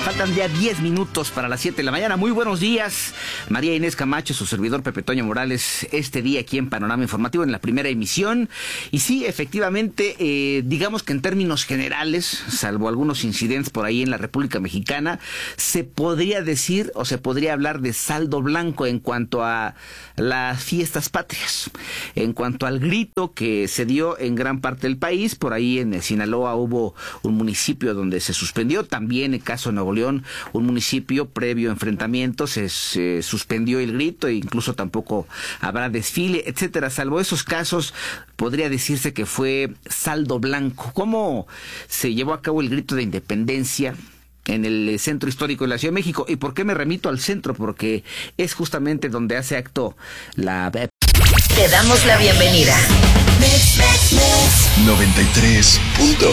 Faltan ya 10 minutos para las 7 de la mañana. Muy buenos días. María Inés Camacho, su servidor Pepe Toño Morales, este día aquí en Panorama Informativo en la primera emisión. Y sí, efectivamente, digamos que en términos generales, salvo algunos incidentes por ahí en la República Mexicana, se podría decir o se podría hablar de saldo blanco en cuanto a las fiestas patrias. En cuanto al grito que se dio en gran parte del país, por ahí en Sinaloa hubo un municipio donde se suspendió, también el caso de Nuevo León, un municipio previo a enfrentamientos, se suspendió el grito e incluso tampoco habrá desfile, etcétera. Salvo esos casos, podría decirse que fue saldo blanco. ¿Cómo se llevó a cabo el grito de independencia en el centro histórico de la Ciudad de México? ¿Y por qué me remito al centro? Porque es justamente donde hace acto la... Te damos la bienvenida. 93.1